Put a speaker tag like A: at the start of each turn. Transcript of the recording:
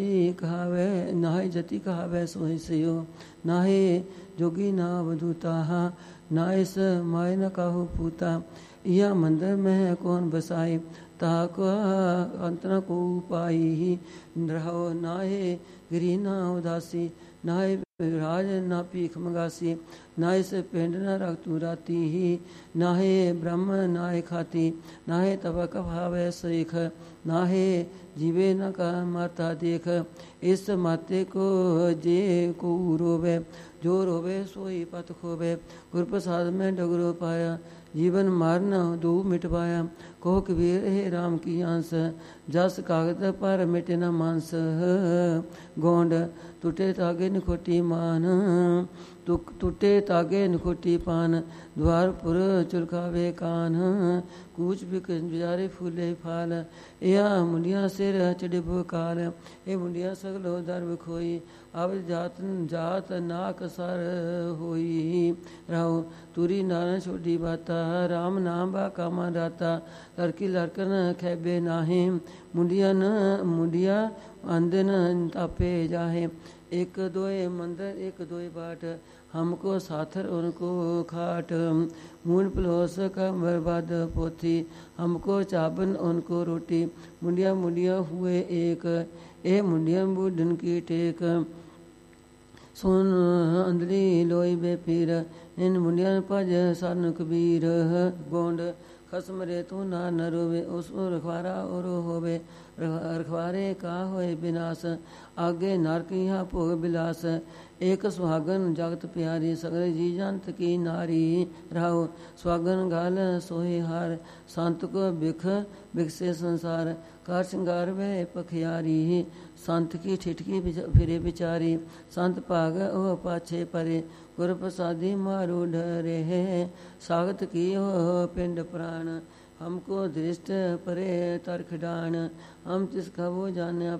A: कहावै नाहे जति कहावै सोहि सयो, नाहे जोगी ना अवधूता, नाइस माय न काहू पूता। या मंदिर में कौन बसाई, ताका अंत न को पाई। रहो नाहे गिरी ना उदासी, नाहे राज ना भीख मंगासी। नाहे से पिंड न रखतू राती ही, नाहे ब्रह्म नाहे खाती। नाहे तब कभावे सेख, नाहे जीवे न का माता देख। इस माते को जे को रोवे, जो रोवे सोई पत खोवे। गुर प्रसाद में डगरो पाया, जीवन मारना दो मिटवाया। कहो कबीर हे राम की आंस, जस कागद पर मिटे न मांस। गोंड टूटे तागे निखोटी मान, टूटे तागे निखोटी पान। द्वारपुर चुलकावे कान, कूच बिक बिजारे फूले फाल। या मुंडिया सिर चढ़िब काल, ए मुंडिया सगलो दर्ब खोई। अब जात नाक सर होई। राहो तुरी नारायण छोड़ी बाता, राम नाम बा कामा दाता। लड़की लड़कन खैबे नाहे, मुंडिया अंदन तापे जाहे। एक दोए मंदिर एक दोए बाट, हमको साथर उनको खाट। मून पलोस का बर्बाद पोथी, हमको चाबन उनको रोटी। मुंडिया मुंडिया हुए एक, ए मुंडिया बूढ़न की टेक। सुन अंधली लोई बे पीर, इन मुंडिया भज सन कबीर। गोंड खसम रे तू ना न रोवे, उस रखवारा और होवे। रखवारे का होए विनाश, आगे नरक यहाँ भोग बिलास। एक सुहागन जगत प्यारी, सगले जी जंत की नारी। राहो सुहागन गाल सोहे हार, संत को बिख बिखसे संसार। कार श्रृंगार वे पखियारी, संत की ठिठकी फिरे बिचारी। संत भाग ओ पाछे परे, गुर प्रसादी मारू डरे। सागत की हो पिंड प्राण, हमको दृष्ट परे तरख डान। हम तिसका वो जाने